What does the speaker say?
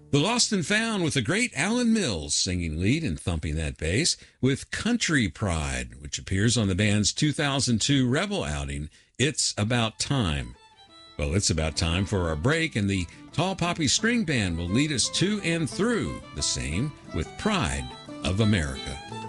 The Lost and Found with the great Alan Mills singing lead and thumping that bass with Country Pride, which appears on the band's 2002 Rebel outing, It's About Time. Well, it's about time for our break, and the Tall Poppy String Band will lead us to and through the same with Pride of America.